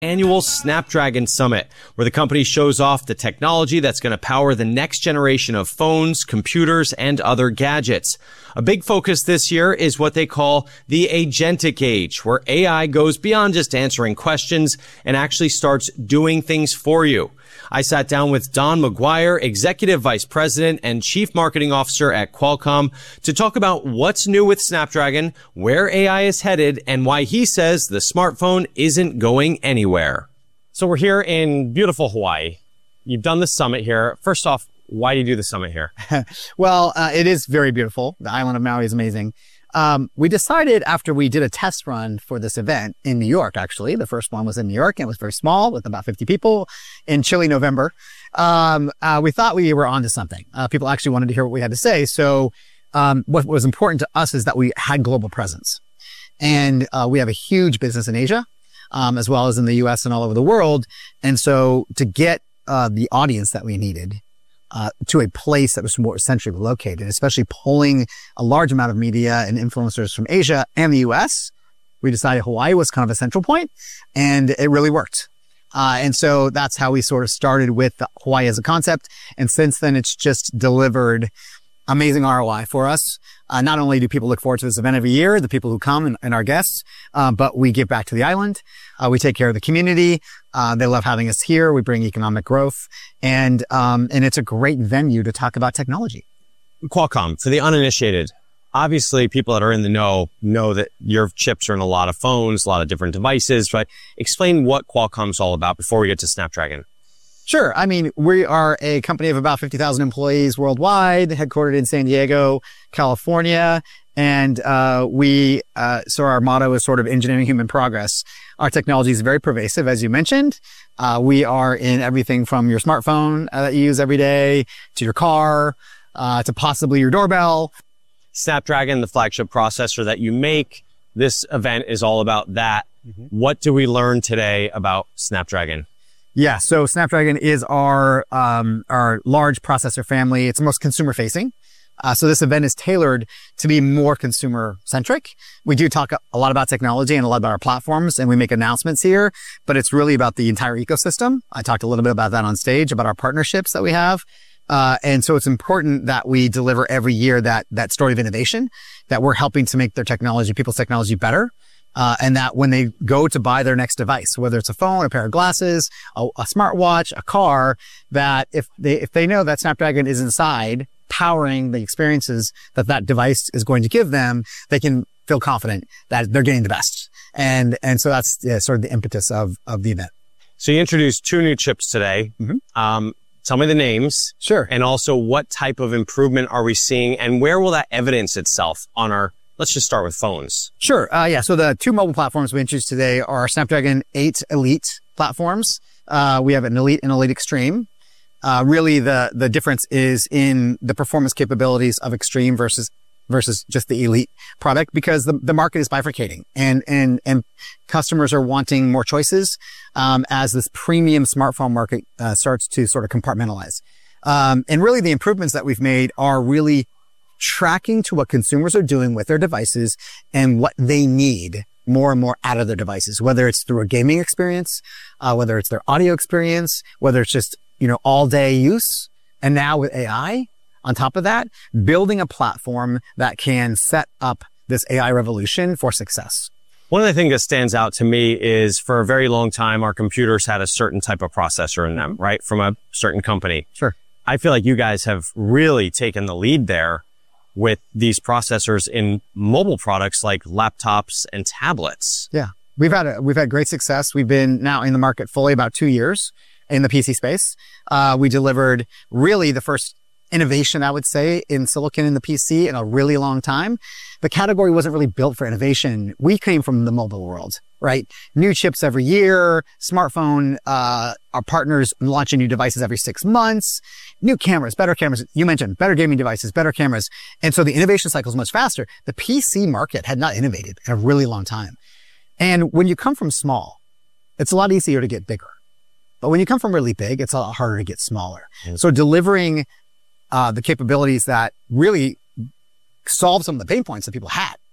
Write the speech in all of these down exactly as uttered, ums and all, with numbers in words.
Annual Snapdragon Summit, where the company shows off the technology that's going to power the next generation of phones, computers, and other gadgets. A big focus this year is what they call the agentic age, where A I goes beyond just answering questions and actually starts doing things for you. I sat down with Don McGuire, Executive Vice President and Chief Marketing Officer at Qualcomm, to talk about what's new with Snapdragon, where A I is headed, and why he says the smartphone isn't going anywhere. So we're here in beautiful Hawaii. You've done the summit here. First off, why do you do the summit here? Well, uh, it is very beautiful. The island of Maui is amazing. Um, we decided after we did a test run for this event in New York, actually, the first one was in New York and it was very small with about fifty people in chilly November. Um, uh, we thought we were onto something. Uh, people actually wanted to hear what we had to say. So, um, what was important to us is that we had global presence, and, uh, we have a huge business in Asia, um, as well as in the U S and all over the world. And so to get, uh, the audience that we needed, Uh, to a place that was more centrally located, especially pulling a large amount of media and influencers from Asia and the U S, we decided Hawaii was kind of a central point, and it really worked. Uh, and so that's how we sort of started with Hawaii as a concept. And since then, it's just delivered amazing R O I for us. Uh, not only do people look forward to this event every year, the people who come and, and our guests, uh, but we give back to the island. Uh, we take care of the community. Uh, they love having us here. We bring economic growth, and, um, and it's a great venue to talk about technology. Qualcomm, for the uninitiated, obviously people that are in the know know that your chips are in a lot of phones, a lot of different devices, right? Explain what Qualcomm's all about before we get to Snapdragon. Sure. I mean, we are a company of about fifty thousand employees worldwide, headquartered in San Diego, California. And, uh, we, uh, so our motto is sort of engineering human progress. Our technology is very pervasive, as you mentioned. Uh, we are in everything from your smartphone uh, that you use every day to your car, uh, to possibly your doorbell. Snapdragon, the flagship processor that you make. This event is all about that. Mm-hmm. What do we learn today about Snapdragon? Yeah. So Snapdragon is our, um, our large processor family. It's the most consumer facing. Uh, so this event is tailored to be more consumer centric. We do talk a lot about technology and a lot about our platforms, and we make announcements here, but it's really about the entire ecosystem. I talked a little bit about that on stage, about our partnerships that we have. Uh, and so it's important that we deliver every year that, that story of innovation, that we're helping to make their technology, people's technology better. Uh, and that when they go to buy their next device, whether it's a phone, a pair of glasses, a, a smartwatch, a car, that if they, if they know that Snapdragon is inside powering the experiences that that device is going to give them, they can feel confident that they're getting the best. And, and so that's yeah, sort of the impetus of, of the event. So you introduced two new chips today. Mm-hmm. Um, tell me the names. Sure. And also what type of improvement are we seeing, and where will that evidence itself on our, let's just start with phones. Sure. Uh, yeah. So the two mobile platforms we introduced today are our Snapdragon eight Elite platforms. Uh, we have an Elite and Elite Extreme. Uh, really the, the difference is in the performance capabilities of Extreme versus, versus just the Elite product, because the, the market is bifurcating, and, and, and customers are wanting more choices, um, as this premium smartphone market, uh, starts to sort of compartmentalize. Um, and really the improvements that we've made are really tracking to what consumers are doing with their devices and what they need more and more out of their devices, whether it's through a gaming experience, uh, whether it's their audio experience, whether it's just, you know, all day use. And now with A I on top of that, building a platform that can set up this A I revolution for success. One of the things that stands out to me is for a very long time, our computers had a certain type of processor in them, right? From a certain company. Sure. I feel like you guys have really taken the lead there with these processors in mobile products like laptops and tablets. Yeah. We've had, a, we've had great success. We've been now in the market fully about two years in the P C space. Uh, we delivered really the first innovation, I would say, in silicon in the P C in a really long time. The category wasn't really built for innovation. We came from the mobile world, right? New chips every year, smartphone, uh, our partners launching new devices every six months, new cameras, better cameras. You mentioned better gaming devices, better cameras. And so the innovation cycle is much faster. The P C market had not innovated in a really long time. And when you come from small, it's a lot easier to get bigger. But when you come from really big, it's a lot harder to get smaller. Mm-hmm. So delivering uh, the capabilities that really solve some of the pain points that people had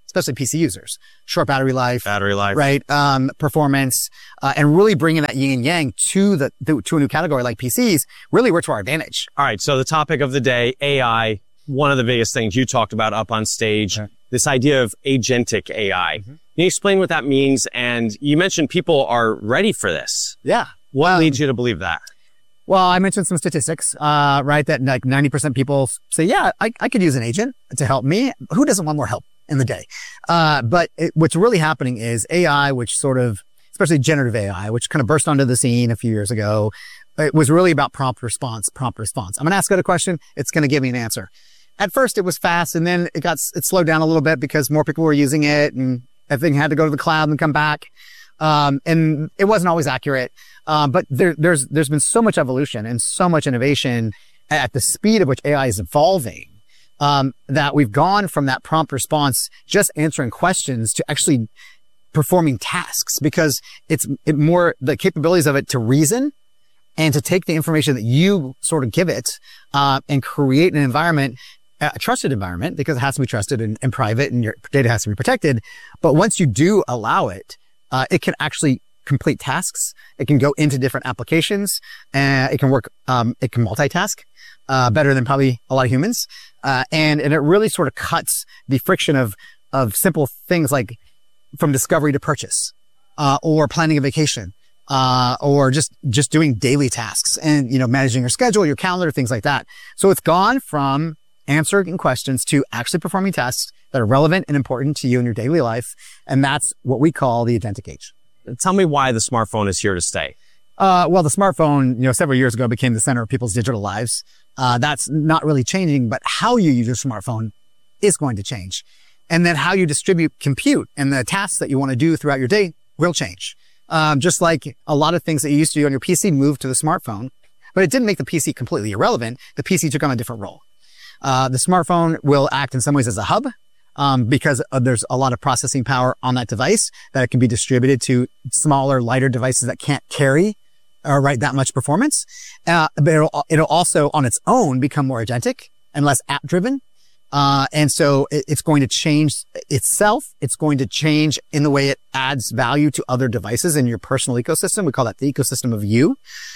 especially P C users. Short battery life. Battery life. Right. Um, performance, uh, and really bringing that yin and yang to the, to a new category like P Cs really work to our advantage. All right. So the topic of the day, A I, one of the biggest things you talked about up on stage, okay. This idea of agentic A I. Mm-hmm. Can you explain what that means? And you mentioned people are ready for this. Yeah. What um, leads you to believe that? Well, I mentioned some statistics, uh, right? That like ninety percent people say, yeah, I, I could use an agent to help me. Who doesn't want more help in the day? Uh, but it, what's really happening is A I, which sort of, especially generative A I, which kind of burst onto the scene a few years ago. It was really about prompt response, prompt response. I'm going to ask it a question. It's going to give me an answer. At first it was fast, and then it got, it slowed down a little bit because more people were using it and everything had to go to the cloud and come back. Um, and it wasn't always accurate. Um, but there, there's, there's been so much evolution and so much innovation at the speed at which A I is evolving, um, that we've gone from that prompt response, just answering questions, to actually performing tasks, because it's it more the capabilities of it to reason and to take the information that you sort of give it, uh, and create an environment, a trusted environment, because it has to be trusted and, and private, and your data has to be protected. But once you do allow it, uh, it can actually complete tasks. It can go into different applications, and it can work, um, it can multitask, uh, better than probably a lot of humans. Uh, and, and it really sort of cuts the friction of, of simple things like from discovery to purchase, uh, or planning a vacation, uh, or just, just doing daily tasks and, you know, managing your schedule, your calendar, things like that. So it's gone from answering questions to actually performing tasks that are relevant and important to you in your daily life. And that's what we call the agentic age. Tell me why the smartphone is here to stay. Uh, well, the smartphone, you know, several years ago became the center of people's digital lives. Uh, that's not really changing, but how you use your smartphone is going to change. And then how you distribute compute and the tasks that you want to do throughout your day will change. Um, just like a lot of things that you used to do on your P C moved to the smartphone, but it didn't make the P C completely irrelevant. The P C took on a different role. Uh, the smartphone will act in some ways as a hub, um, because uh, there's a lot of processing power on that device that it can be distributed to smaller, lighter devices that can't carry or write that much performance. Uh, but it'll, it'll also on its own become more agentic and less app driven. Uh, and so it, it's going to change itself. It's going to change in the way it adds value to other devices in your personal ecosystem. We call that the ecosystem of you.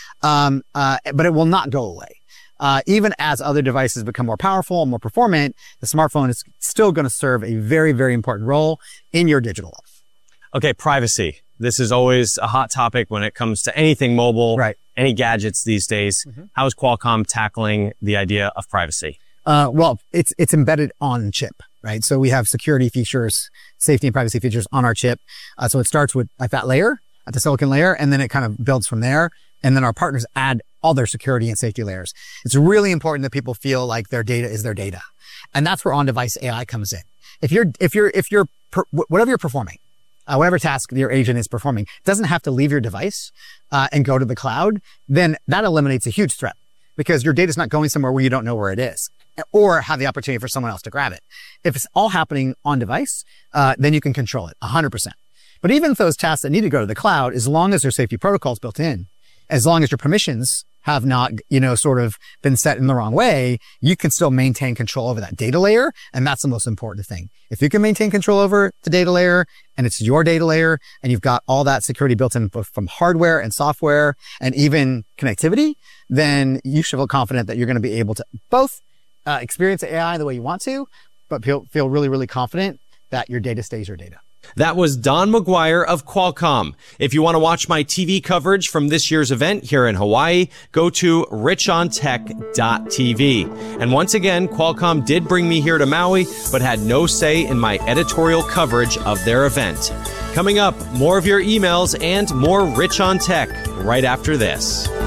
Um, uh, but it will not go away. Uh, even as other devices become more powerful and more performant, the smartphone is still going to serve a very, very important role in your digital life. Okay, privacy. This is always a hot topic when it comes to anything mobile, right? Any gadgets these days. Mm-hmm. How is Qualcomm tackling the idea of privacy? Uh, well, it's, it's embedded on chip, right? So we have security features, safety and privacy features on our chip. Uh, so it starts with at that layer, at the silicon layer, and then it kind of builds from there. And then our partners add all their security and safety layers. It's really important that people feel like their data is their data. And that's where on-device A I comes in. If you're, if you're, if you're, per, whatever you're performing, uh, whatever task your agent is performing, doesn't have to leave your device, uh, and go to the cloud, then that eliminates a huge threat because your data is not going somewhere where you don't know where it is or have the opportunity for someone else to grab it. If it's all happening on device, uh, then you can control it one hundred percent. But even those tasks that need to go to the cloud, as long as there's safety protocols built in, as long as your permissions have not, you know, sort of been set in the wrong way, you can still maintain control over that data layer. And that's the most important thing. If you can maintain control over the data layer and it's your data layer and you've got all that security built in from hardware and software and even connectivity, then you should feel confident that you're going to be able to both uh, experience A I the way you want to, but feel, feel really, really confident that your data stays your data. That was Don McGuire of Qualcomm. If you want to watch my T V coverage from this year's event here in Hawaii, go to rich on tech dot t v. And once again, Qualcomm did bring me here to Maui, but had no say in my editorial coverage of their event. Coming up, more of your emails and more Rich on Tech right after this.